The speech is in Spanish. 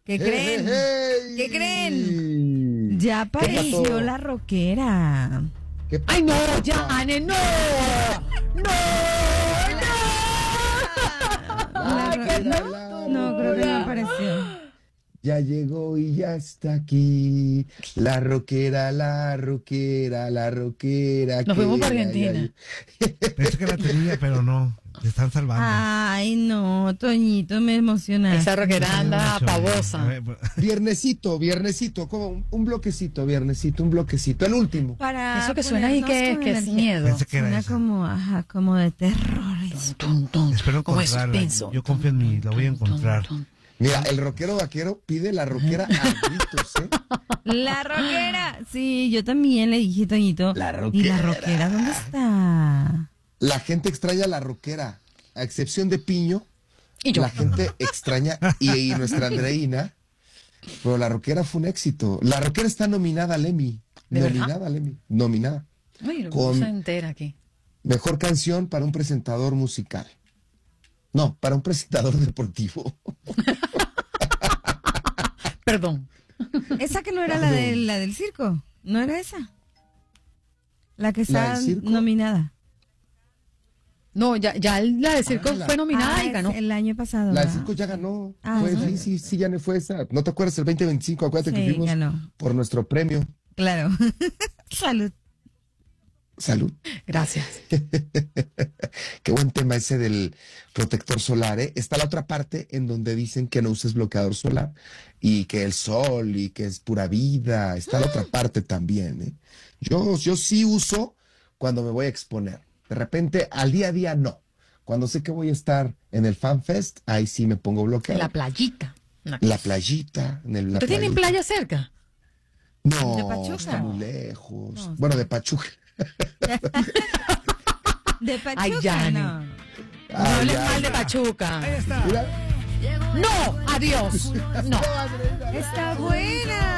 ¿Qué creen? Hey. ¿Qué creen? Ya apareció la rockera. ¡Ay, no, Yane, no! ¡No! No, creo que no apareció. Ya llegó y ya está aquí. La rockera, la rockera, la rockera. Nos fuimos para Argentina. Pensé que la tenía, pero no. Te están salvando. Ay, no, Toñito, me emociona. Esa rockera anda pavosa. Viernesito, como un bloquecito, un bloquecito, el último. Para Eso que suena ahí que es miedo. Pensé que era Suena esa. como de terror. Espero como encontrarla. suspenso. Yo confío en mí, la voy a encontrar. Mira, el rockero vaquero pide la rockera a gritos, ¿eh? La rockera. Sí, yo también le dije, Toñito. La ¿Y la rockera. rockera dónde está? La gente extraña la rockera, a excepción de Piño. Y yo. La gente extraña, y nuestra Andreina, pero la rockera fue un éxito. La rockera está nominada al Emmy. ¿De verdad? Nominada al Emmy. Nominada. Ay, lo Con- se entera aquí. Mejor canción para un presentador musical. No, para un presentador deportivo. Perdón. Esa que no era la del circo. ¿No era esa? La que ¿La está del circo? nominada. No, ya la de circo fue nominada y es ganó. el año pasado. La del ¿verdad? circo ya ganó. Ah, Sí, ya no fue esa. ¿No te acuerdas el 2025? Acuérdate que Sí, fuimos ganó. por nuestro premio. Claro. Salud. Salud. Gracias. Qué buen tema ese del protector solar, ¿eh? Está la otra parte en donde dicen que no uses bloqueador solar y que el sol y que es pura vida. Está la otra parte también, ¿eh? Yo sí uso cuando me voy a exponer. De repente, al día a día, no. Cuando sé que voy a estar en el Fan Fest, ahí sí me pongo En bloqueador. la playita. La playita. ¿Ustedes tienen playa cerca? No, ¿De Pachuca? está muy lejos. No, Bueno, de Pachuca. De Pachuca, Ay, ya, no. No Ay, hables ay, mal de ay. Pachuca. Ahí está. Mira. No, adiós. No. Está buena.